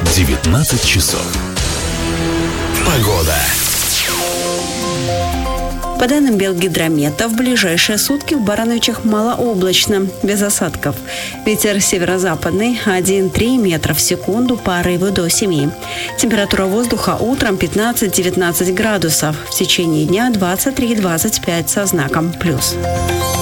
19 часов. Погода. По данным Белгидромета, в ближайшие сутки в Барановичах малооблачно, без осадков. Ветер северо-западный 1,3 метра в секунду, порывы до 7. Температура воздуха утром 15-19 градусов, в течение дня 23-25 со знаком плюс.